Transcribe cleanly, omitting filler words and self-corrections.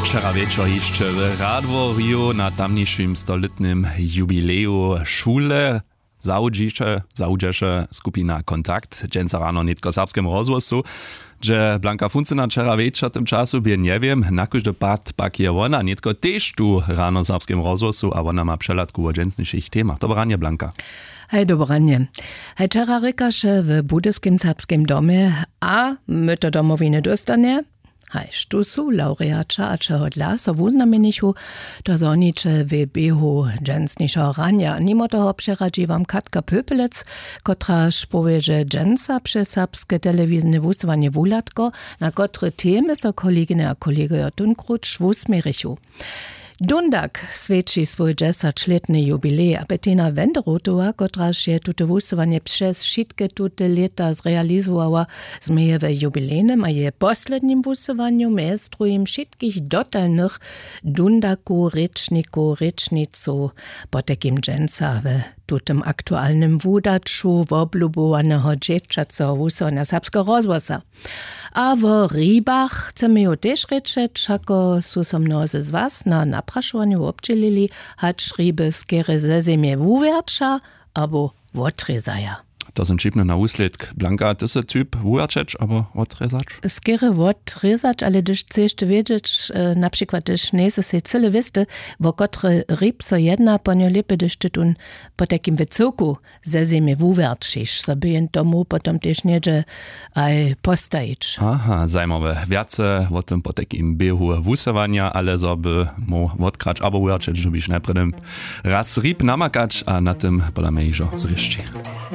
Wczera wieczór jeszcze w Radworju na tamniejszym stoletnym jubileju szule załodziesze skupina Kontakt. Dżęca rano nitko serbskim rozgłosu, że Blanka Funcyna wczera wieczór tym czasu, nie wiem, na każdy pad pak je ona, nitko też tu rano serbskim rozgłosu, a ona ma przelatku o dżęsniejszych temach. Dobre ranie, Blanka. Hej, dobranie. Hej, wczera rykasze w budyskim serbskim domie, a my to domowiny dostanie. Hej, štusu, laureača a čehodla so wuznamenichu, to zoniče w biehu dżęsniejszego rania. Mimo toho przeradzi wam Katka Pöpelec, kotra szpowie, że dżęsa przez serbskie telewizjne wuswanie wulatko, na kotre temy so kolegine a kolego tunkruč wusmerichu. Dundak sveči svoj 10-letny jubilej, a Bettina Wenderotová, kotraž je tute wusovanie przez wszystkie tute leta zrealizowała, zmieje w jubilejnym, a je poslednim wusowaniu mez drugim wszystkich dotalnych Dundaku, rečnicu, po takim dżęsa w tutem aktualnym wudaczu woblubowanego dziewczacego wusowania serbskiego rozwosa. A w Ribach chcemy jo też rečeć, ako su so mnozy z was na naprašovanju občelili, hač riby skere ze zemje wuwerča, abo wotrezaja. To są szybne na usledk. Blanka, to jest typ wuwerčeć, abo wotrezacz? Skere wotrezacz, ale gdyż chcesz wiedzieć, na przykład gdyż nie se cyle wiste, wo kotre ryb so jedna poniolipy, gdyż ty tun po takim wycuku ze zemje wuwerčiš, sobie jen tomu potom też niedzie aj postajić. Aha, zajmowe. Wiace o tym po takim biehu wusowania, ale żeby mu odkrać abo wuwerčeć, żebyś najpierw raz ryb namakać, a na tym pola mejżo zryszczy.